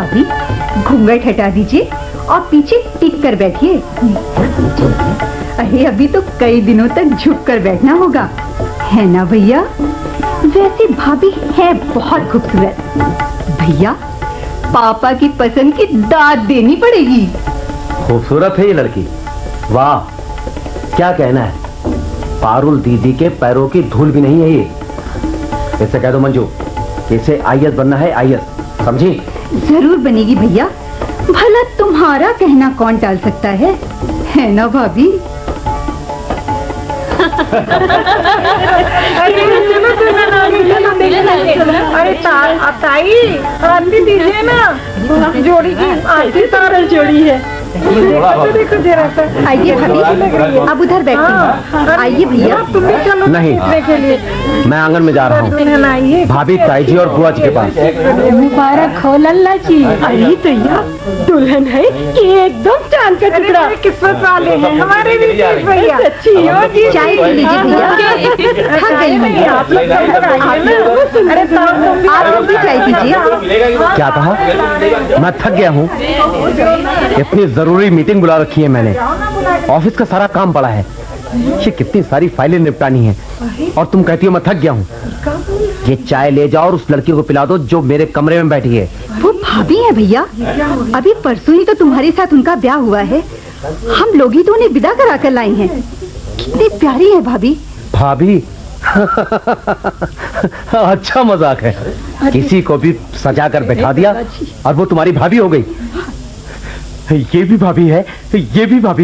भाभी, घूंघट हटा दीजिए और पीछे टिक कर बैठिए। अरे अभी तो कई दिनों तक झुक कर बैठना होगा, है ना भैया? वैसे भाभी है बहुत खूबसूरत। भैया, पापा की पसंद की दाद देनी पड़ेगी। खूबसूरत है ये लड़की, वाह, क्या कहना है। पारुल दीदी के पैरों की धूल भी नहीं है ये। इससे कह दो मंजू, इसे आईएएस बनना है, आईएएस, समझी? जरूर बनेगी भैया, भला तुम्हारा कहना कौन टाल सकता है ना भाभी? अरे ताई, आरती दीजिए ना। जोड़ी की आरती तारल जोड़ी है। देखो जरा सा। आइए भाभी, अब उधर बैठते हैं। आइए भैया। तुम भी चलो नहीं, के लिए। मैं आंगन में जा रहा हूँ। भाभी ताई जी और बुआ जी के पास। मुबारक हो लल्ला जी। अरे भैया, दुल्हन है कि एकदम चांद का टुकड़ा। किस्मत वाले हैं हमारे भी भैया। सच्ची हो जी। चाय पी लीजिए भैया। थक गई मैं। आप लोग अरे आप भी चाय पीजिए। क्या कहा? मैं थक गया हूँ। इतनी जरूरी मीटिंग बुला रखी है मैंने, ऑफिस का सारा काम पड़ा है, ये कितनी सारी फाइलें निपटानी हैं, और तुम कहती हो मैं थक गया हूँ। ये चाय ले जाओ और उस लड़की को पिला दो जो मेरे कमरे में बैठी है। वो भाभी है भैया, अभी परसों ही तो तुम्हारे साथ उनका ब्याह हुआ है। हम लोग ही तो उन्हें विदा करा कर लाई हैं। कितनी प्यारी है भाभी। भाभी? अच्छा मजाक है। किसी को भी सजा कर बैठा दिया और वो तुम्हारी भाभी हो गई। ये भी भाभी है, ये भी भाभी।